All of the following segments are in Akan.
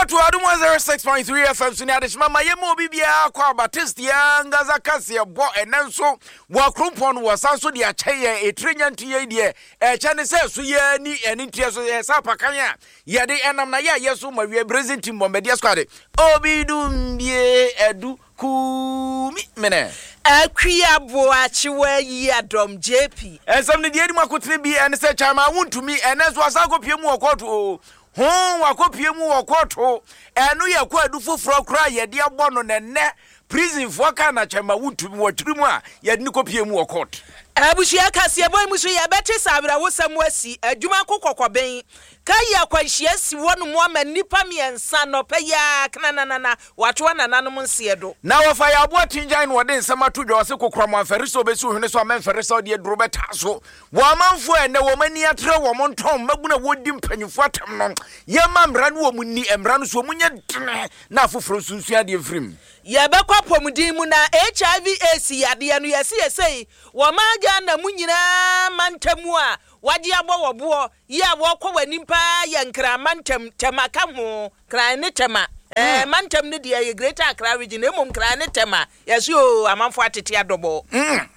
to Adum 06.3 FM Suniadish Mama Yemo Bibia Kwa Batist Yanga Zakasia Bo and Nanso Wakrumpon was also the Achaya a Trinyan Tia a Chinese Suyani and Intias Sapakanya Yadi Anamaya Yasu Maria Brazil Team Bombardia Squad Obidum Ye Edu Kumi Mene Akria Boachiwe Yadom JP and some the Yedima could be and said Chama won't to me and as was Ago Piemo Koto. Wakopiemu wakoto enu ya kwa dufu frokra ye dia bono ne prison foka na chama wutu watirimu a ye ni kopiemu wakoto abushia kasie boy musu ye beti sabra wosam wasi adwuma kokokoben kaya kwanhia si wonu mo ma nipa miensa no peya kananana watwa nananom nsiedo na wafa ya abo tinjan no de nsama to dwa se kokram aferiso obesu hwene so amemferisa de duro betaso wo amanfo ene wo mani atre wo montom maguna wodi mpanyifo atam no ye mamra no wo munni emra no so munye na afoforo sunsuade efrim ye bekwa pomudin mu na HIV AIDS yade no yesi wo maga na munyina mantamu a wadi abo wobo ye wo nimpa ye nkra mantem temaka ho kra ne tema mantem ne de Greater Accra region emom kra ne tema yesi o amanfo atete adobo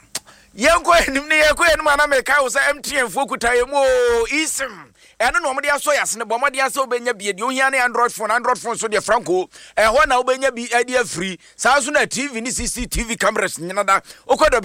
yenko enim ne yenko enim ana meka wo sa MTN fo kutaye mo isim eno no mode aso yase ne bomode aso obenya bie de ohia ne Android phone so de Franco ho na obenya bi ade free sa so na TV ni CCTV cameras nyinada okodo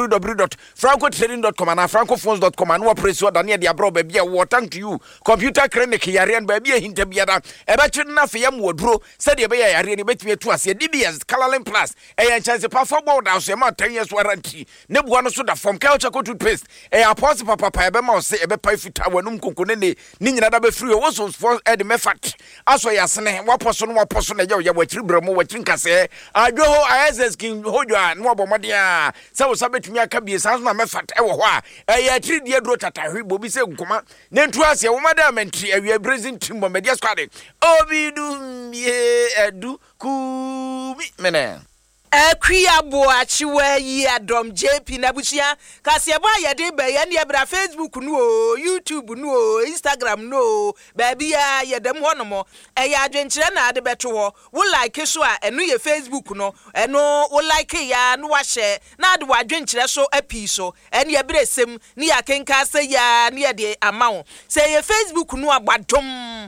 www.francotrading.com na francophones.com and wo press order ne de abro ba bia wo thank you computer clinic yare an ba bia hinta biada e ba twede na fe yam woduro se de be yare ne betime atu ase DBS Calalin Plus e chance pa for board house e ma 10 years warranty ne bua no so da from culture co toothpaste e apostle papa e be ma se e be pa fita wanum konkone ne ni nyina da be free wo so for e de mefat aso yasene waposo na ye wachiri bramo wachiri nkase adwo ho ISS king hodwa no abomode a se wo sabetumi aka bie sanso na mefat e wo ho a e ya tiri die dro tatahwe bobi se nkoma ne ntu ase wo madamantri awia Brazil team Bombardia squad obidu ye edu kumi mene Akria Boachiwe Yadom JP Nabushia Kasiaba Yade Bayan Yabra Facebook no YouTube no Instagram no baby ya yadem wonomo e adwenkyere na ade beto wo like so a eno ye Facebook no eno wo like ya no wa share na ade wadwenkyere so api so ene ye bresem ni ya kenka se ya ni ye de amawo se ye Facebook no agbadom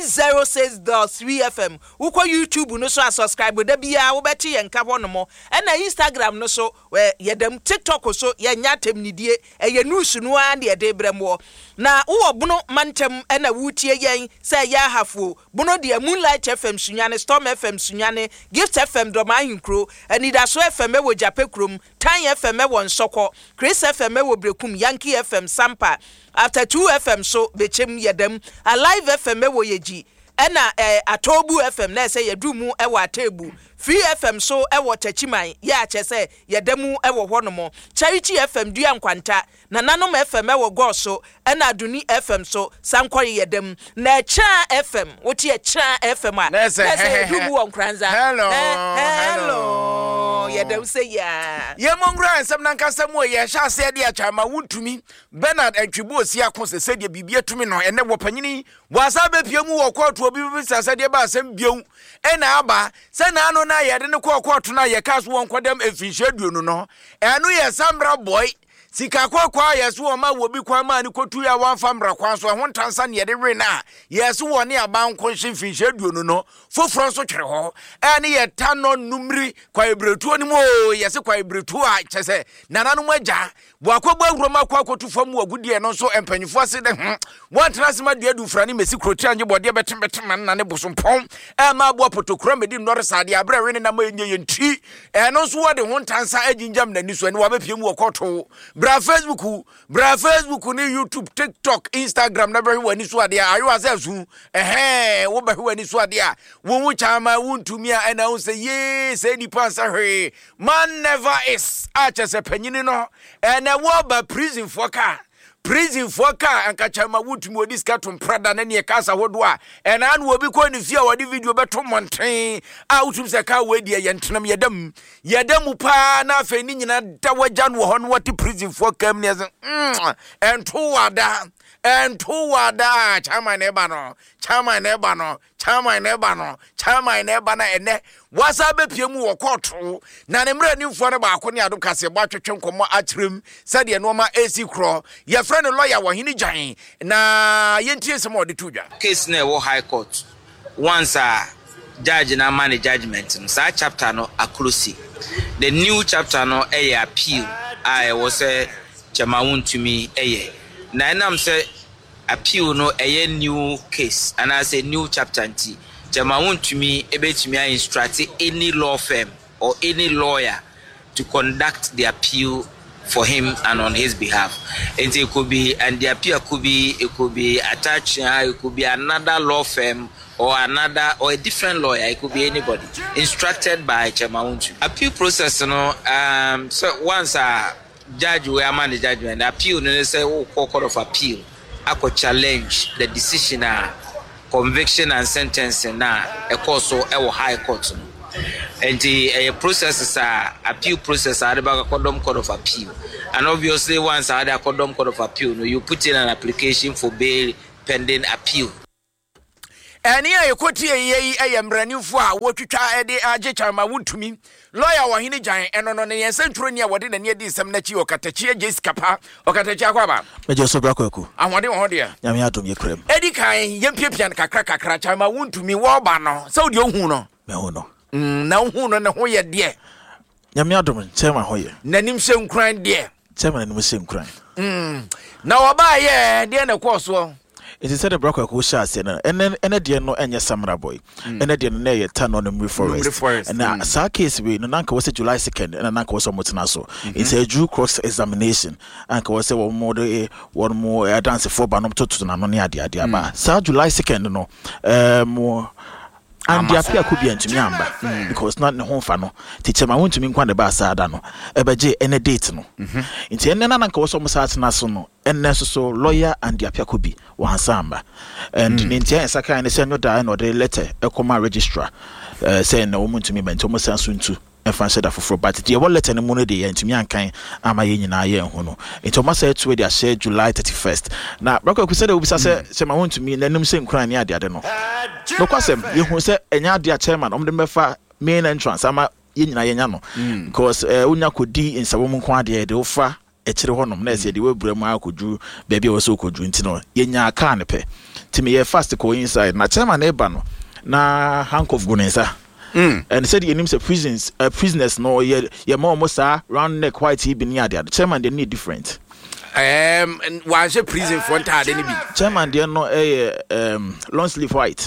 106.3 FM wo ko YouTube no so subscribe da bia wo beti ye nka wono ena Instagram no so yedam TikTok so yenya temnidie eye news no and ye de bremo na wo bono mantem ena wutie yen say ya hafo bono de Moonlight FM sunyane Storm FM sunyane Gift FM do mahinkro anida so FM wo japekrom Tan FM wo nsoko Chris FM wo brekum Yankee FM Sampa after 2 FM so bechem yedam Alive FM wo yeji ena Atobu FM na say yedumu e wa tebu Free FM so ewo tachiman ya chese yedemu ewo honomo Charity FM dua nkwanta na nanom FM ewo go so ena Aduni FM so sankori yedem na Cha FM woti e Cha FM a na say dubu onkranza hello yedem say ya ye mongra ensem na nkasa mu ye sha se de achama wuntumi Bernard Antwibo osi akose se de bibie tumi no ene wo panyini wasa be piemu wo koto obi bi sase de ba asem bieu ena aba se na ano na yede ne kokoto na ye kaso won kwadam efinhyeduonu no eno ye Sambra boy sika kwakwa yeso o ma wo bi kwa ma ni kotu ya wan famra kwa so ho ntansa ne yede we na yeso wo ne aban konhye finhyeduonu no foforo so twere ho ene ye tano numri kwa ebretu oni mo yese kwa ebretu a chese nananu magya wakogba uroma kwa kotu fam wagudie no so empanyifo ase de wantena sema de adu frani mesi kroti anje bode betem na ne bosompom e ma abo potokura medi nore sade abra we ne na ma enye yenti no so wo de ho ntansa aginjam na ni so ne wa bepiem wakoto bra Facebook ni YouTube TikTok Instagram na bra wani so ade ayo azazu wo ba wani so ade a wo chama wuntumi a na wo say ye say ni pansa hwe man never is a chese panyini no na wo ba prison for car anka chama wuntumi odiska to prada na ne kasa hodo a na an wo bi ko ni fia wo di video beto monten a utum se ka we die ye ntenam yedam pa na afa ni nyina da wagya no ho no what prison for car ne ento wada and to wada chama nebano ene wasa bepiemu wo koto na ne mra nimfo ne ba ko ne ado kase bo atwetwe nkomo atrem sade no ma AC kro ye friend lawyer wo hini jan na yentie se mo de tudwa case na wo high court once a judge na manage judgment no sa chapter no aklosi the new chapter no appeal I was a Chamawun to me na enam say appeal no new case and I say new chapter nti Chamawun to me ebetumi instruct any law firm or any lawyer to conduct the appeal for him and on his behalf. And it could be, and the appeal could be attached, it could be another law firm or a different lawyer, it could be anybody instructed by Chamawun. Appeal process, so once a judge will amend the judgment, the appeal, they say, court of appeal, I could challenge the decision, conviction and sentencing now, a court so high court. And the process is appeal process at the Condom Court of Appeal. And obviously, once I had a Condom Court of Appeal, you put in an application for bail pending appeal. And here you could hear I am brand new for what you try Chamawun to me. Lawyer wa hini jan eno no ne central near what in the near this some nachi or Katachia Jeskapa or Katachia Kwaba. Major Sobraku. I want him on here. Yamiatum Yakrem. Eddie Kai, young Pipian Kakaka Chamawun to me, Warbano, so you huno. No. Now who no hoya dear. Yamiatum, Chairman Hoyer. Nanim same crying dear. Chairman and same crime. Now I buy dear no course well. It is said a broker who shall say, and then a dear no any Samra boy, and a dear nay turn on the forest. And now, a case we no uncle was July 2nd, and an uncle was almost naso. It's a due cross examination. Uncle was one more dance for Banum to Nanonia, dear. Sir, July 2nd, no, more. And the appeal could be Antimiamba because not in the home fano. Teacher, I want to mean quite a basadano. Ebaje any date no. It's an uncle was almost at Nasono, and necessary lawyer and the appeal could be one samba. And in India, Saka and the senior dying or the letter, a comma registrar, saying a woman to me, but almost soon too. And fancy that for but the one letter in the morning day and to me and kind am I in a year hono. It almost said to their share July 31st. Now, Broker could say, I want to me, and them same crying, I don't know. No question, you who say, and ya dear chairman, the Mefa main entrance, I'm a yano. Because Unya could be in some woman quadia, the offer, a children, Nessie, the way Brema could do, baby also could do, Yenya Carnepe. To me, a fast go inside, na chairman Ebano, na hank of Gunesa. And said your name's a prisoners no ye more almost round neck white he been near the chairman they need different. And was a prison for any be chairman they no a long sleeve white.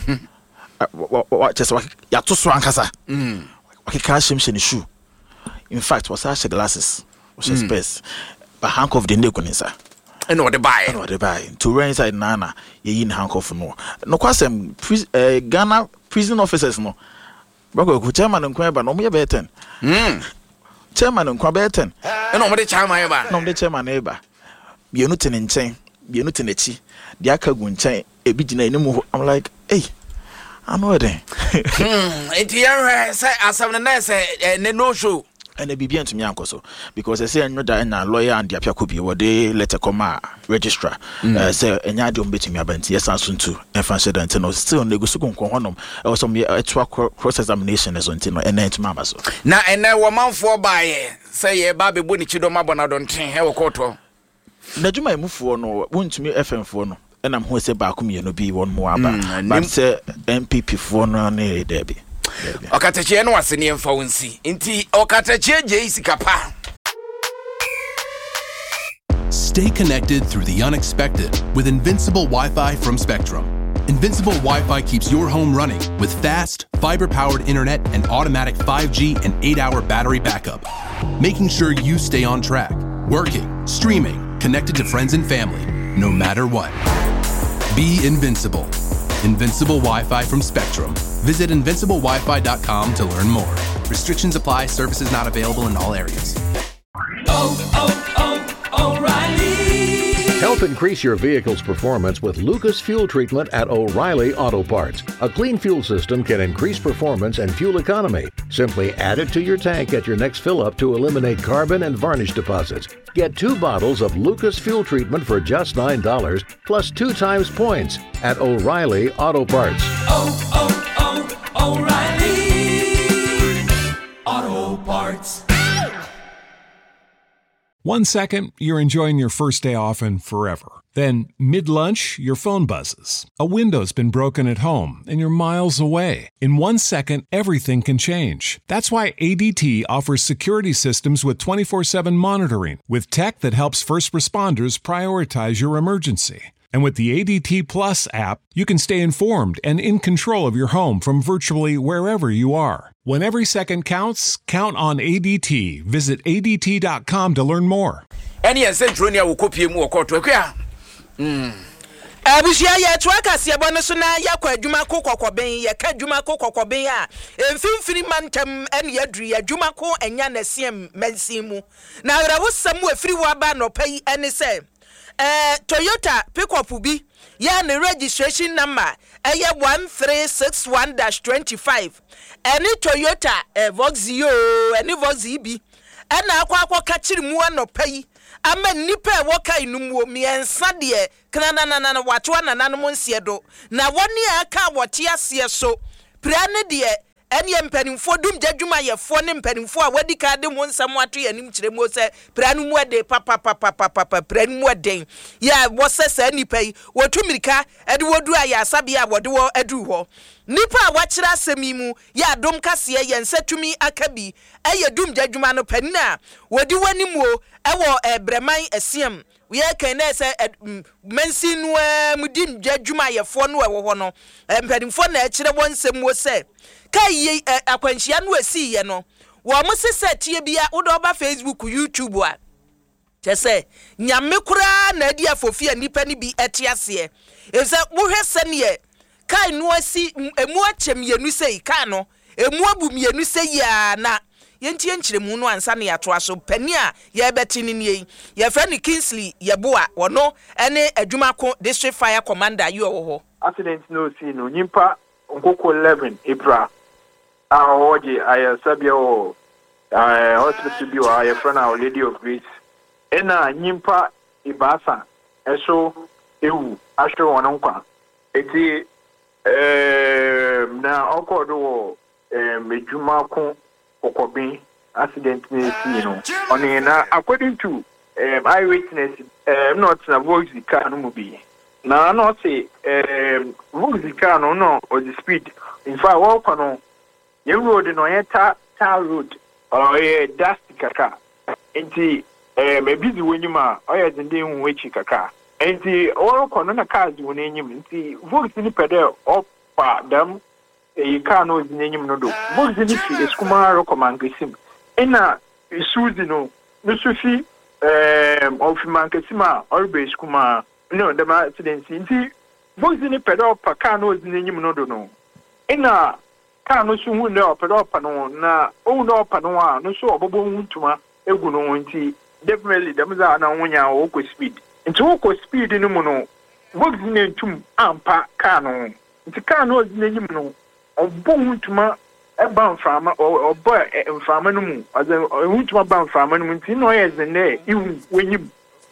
What just what ya to swankasa. Okay, cash him in shoe. In fact, was such glasses, was his best. But hank of the nekunisa. And what they buy to run inside Nana ye in hank of no question Ghana prison officers no. Bako chairman and kwaba no me beten. Chairman and kwabeten. And no the chairman eba. No the chairman eba. Be no tin nchen, be no tin echi. The akagu nchen e bi gina enimu. I'm like, hey. I know then. Enti ya say asam na say no show. And they be bien to me uncle so because I say no da na lawyer and the apia could be what they letter comma registrar say enya de ombeti me abenti yes asun to and fancy that no still nego so kon honom also me cross examination as until and then to mama so na and wo manfo buy say ye ba be boni chido mabona don ten he wo koto na juma emufuo no wontumi FM fo no and I'm who say ba kum ye no bi one more aba but say MPP fo no na there be Okatachie no waseni emfa wonsi nti okatachie je isikapa. Stay connected through the unexpected with Invincible Wi-Fi from Spectrum. Invincible Wi-Fi keeps your home running with fast, fiber-powered internet and automatic 5G and 8-hour battery backup, making sure you stay on track, working, streaming, connected to friends and family, no matter what. Be invincible. Invincible Wi-Fi from Spectrum. Visit invinciblewifi.com to learn more. Restrictions apply. Services not available in all areas. O'Reilly. Help increase your vehicle's performance with Lucas Fuel Treatment at O'Reilly Auto Parts. A clean fuel system can increase performance and fuel economy. Simply add it to your tank at your next fill-up to eliminate carbon and varnish deposits. Get 2 bottles of Lucas Fuel Treatment for just $9 plus 2 times points at O'Reilly Auto Parts. O'Reilly Auto Parts. 1 second, you're enjoying your first day off and forever. Then, mid-lunch, your phone buzzes. A window's been broken at home, and you're miles away. In 1 second, everything can change. That's why ADT offers security systems with 24/7 monitoring, with tech that helps first responders prioritize your emergency. And with the ADT Plus app, you can stay informed and in control of your home from virtually wherever you are. When every second counts, count on ADT. Visit ADT.com to learn more. Any Centronia will copy more quarter. Abusia ya twaka siebo no so na yakwa adwuma ko kokoben ye ka adwuma ko kokoben a emfimfini mantem ene yadru adwuma ko enya na siem mansimu na werawo samu afiri wo aba no pai ene se Toyota pickup bi ya ne registration number 1361-25 ene Toyota Voxio ene Voxi bi ena akwa ka chiri mu anopai ama nipa woka inumuo miensa de kanana watwa nanano nsiedo na woni aka wote asie so prane de ene mpanimfo dum djadwuma yefo ne mpanimfo a wadi ka de mo nsam ato yanim kiremo se prane mu de papa prane mu den ya wosesa nipa yi wotumirika ede wodu aya asabe a wode wo adu ho nipa a wachira asemi mu ya dom kase ye nsatumi akabi eye dum djadwuma no panina wodi wanimuo ewo breman asiem we can say mensinu mudim djadwuma yefo no ewo ho no mpanimfo na akire wonsem wo se kai akwanhia no asi ye no wo mo sese tie bia wo do ba Facebook YouTube a chese nyame kura na adi afofia nipa ni bi etiase ese wo hwese ne kai no asi emu achem yenu sei kai no emu abum yenu sei ya na yentie nkyeremu no ansa ne yato aso pani a ye betini ne ye friend Kingsley yeboa wono ene adwumako district fire commander yo wo ho accident no see no nyimpa nkoko 11 April oje aya sabia o hospital bi wa ye friend our Lady of Grace ena nyimpa ibasa eso ewu ahwe wono nkwa eti na okodo medwumako Okobin accident ni no oni na according to eyewitness not na voice car no bi na no say voice car no or the speed in fact walk no ye road no ye tar road or ye dust kaka enti maybe the wenima or ye zinde hu wechi kaka enti walk no na cars won enyim enti voice ni pedal up dam e car no zinyim no do voice ni fi eskuma recommend gesim ena suzi no sufi of mankesima or be eskuma no the accident nti voice ni pedal pa car no zinyim no do no ena car no so hu no pedal pa no na o no pa no a no so obobo huntuma egu no nti definitely dem za na wonya o ko speed nti o ko speed ni mu no voice ni ntum ampa car no nti car no zinyim no obo huntuma eba mfama obo mfama no mu huntuma ba mfama no mu nti no yeze ne iwu wenyim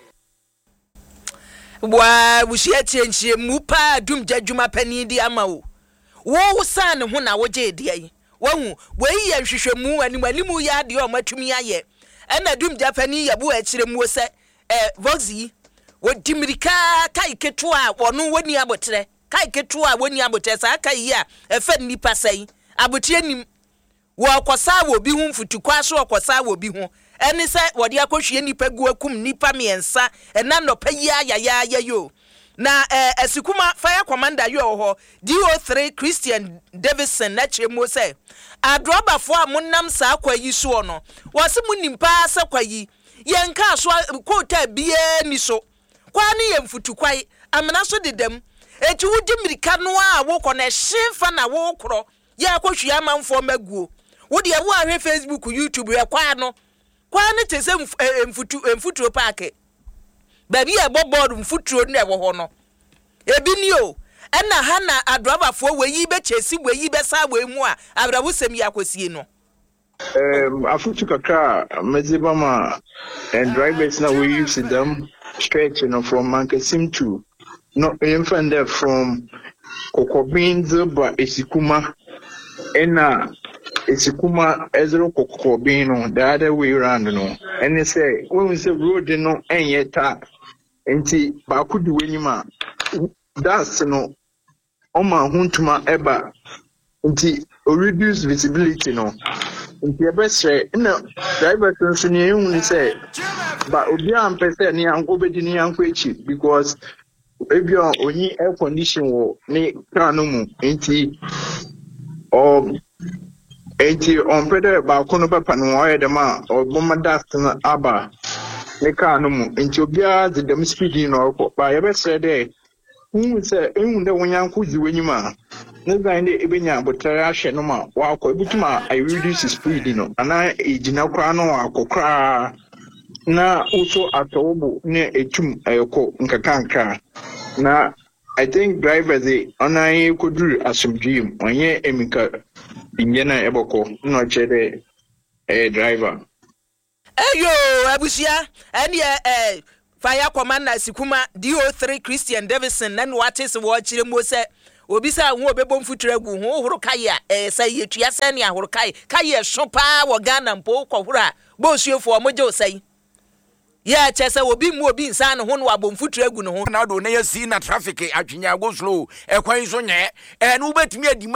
wa bushia tienchie mupa dum djadwuma pani di ama wo san ho na wo je de yi wahu wei ye hwehwemu animalimu ya de o matumi aye ena dum japani yabu akire mu se voxi wo dimirika kai ketu a wono woni abotre kai ketu a woni abotre sa kai ya efa nipa sai abotre nim wo akosa wo bi hu mfutukwa so akosa wo bi hu eni se wodi akohwie nipa gu akum nipa miensa ena no pa ya yo na esikuma fire commander yo ho DO3 Christian Davidson na chemo se adroba fo amunam sa kwayi so no wose munimpa sa kwayi yenka so quota bie ni so kwani ye mfutukwai amena so dedem eti wudi mirika no a wo kɔ na hyefa na wo korɔ ye akohwie amanfo maguo wodi e wo ahwe Facebook YouTube ye kwa no te se mfutu park baby e board mfuturo na ewo ho no ebi ni o ena ha na adrivafo weyi be chesi weyi be sa we mu a abrabusem yakosie no afutu kakra mezibama and drivers now we use them stretch from Mankasim to no infant from Kokobinzo but Esikuma ena Esikuma ezero Kokobino the other way around no and they say when we say road no enyeta enti ba kudu wenyima that's no oma huntuma eba nti reduce visibility no nti ebesre na driver nso ne ehun say ba obi am pese ne anko bedi ne anko echi because ebi onyi air condition wo ne car no mu nti on pede ba kono papa no oye dem a oboma dust na aba ne car no mu nti obi a the dem speed no ko ba ebesre dey say ehun de wonyanko zi wenyima no guy ne ebenya botara ahwe no ma wakọ ebutuma I reduce speed no ana ejina kwa no akokra na uso atobo ne etum ayoko nkakanka na I think drivers they anaye koduru asumdwem onye emika ingena eboko no chede driver eyo abusia ene fire commander Sikuma DO3 Christian Davison na watis wo chire mo se obi sa ho obebom futura gu ho horo kaya say yetua se ne ahoro kaya shopa wo Ghana mpo kohura bo suefo omoje osai ya chese obi mu obi nsa ne ho no abom futura gu ne ho na do na yasi na traffic atwenya go slow ekwan so nye no betimi adi